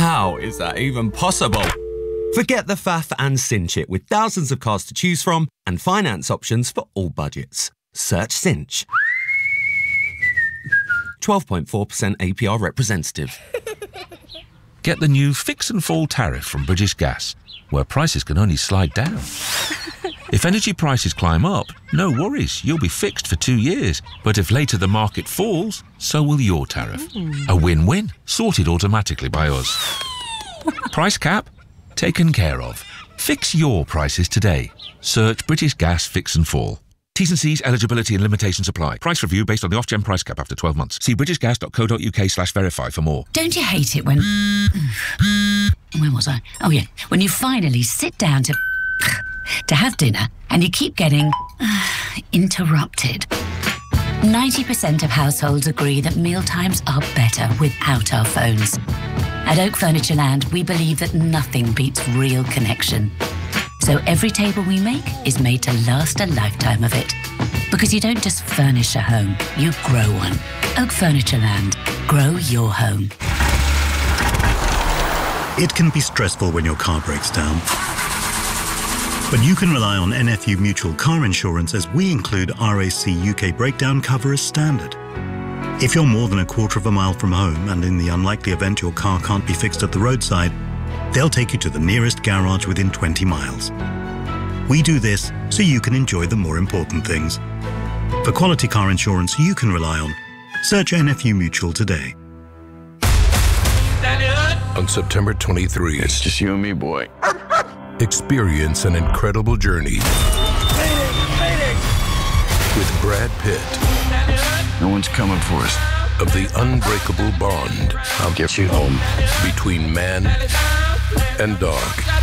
How is that even possible? Forget the faff and cinch it with thousands of cars to choose from and finance options for all budgets. Search Cinch. 12.4% APR representative. Get the new Fix and Fall tariff from British Gas, where prices can only slide down. If energy prices climb up, no worries, you'll be fixed for 2 years. But if later the market falls, so will your tariff. A win-win, sorted automatically by us. Price cap? Taken care of. Fix your prices today. Search British Gas Fix and Fall. T's and C's, eligibility and limitations apply. Price review based on the Ofgem price cap after 12 months. See britishgas.co.uk/verify for more. Don't you hate it when... Where was I? Oh, yeah. When you finally sit down to have dinner and you keep getting interrupted. 90% of households agree that mealtimes are better without our phones. At Oak Furniture Land, we believe that nothing beats real connection. So every table we make is made to last a lifetime of it. Because you don't just furnish a home, you grow one. Oak Furniture Land. Grow your home. It can be stressful when your car breaks down. But you can rely on NFU Mutual Car Insurance as we include RAC UK breakdown cover as standard. If you're more than a quarter of a mile from home and in the unlikely event your car can't be fixed at the roadside, they'll take you to the nearest garage within 20 miles. We do this so you can enjoy the more important things. For quality car insurance you can rely on, search NFU Mutual today. On September 23, it's just you and me, boy. Experience an incredible journey with Brad Pitt. No one's coming for us. Of the unbreakable bond. I'll get you home. Between man and dog.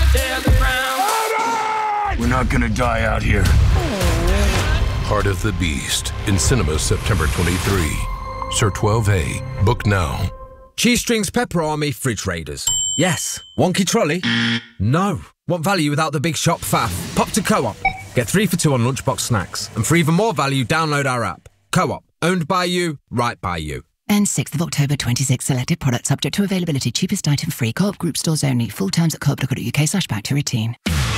We're not gonna die out here. Heart of the Beast in cinemas September 23. Sir 12A. Book now. Cheese Strings Pepper Army Fridge Raiders. Yes. Wonky trolley? No. Want value without the big shop faff? Pop to Co-op. Get 3 for 2 on lunchbox snacks. And for even more value, download our app. Co-op. Owned by you, right by you. And 6th of October 26, selected products subject to availability. Cheapest item free. Co-op group stores only. Full terms at co-op.co.uk/back to routine.